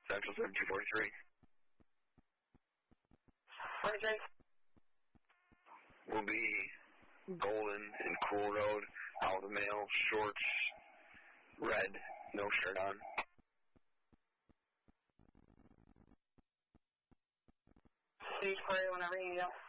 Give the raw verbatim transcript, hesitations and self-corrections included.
Central seven two forty-three. forty-three. Will be Golden and Cool Road, alpha male, shorts, red, no shirt on. Please query whenever you go.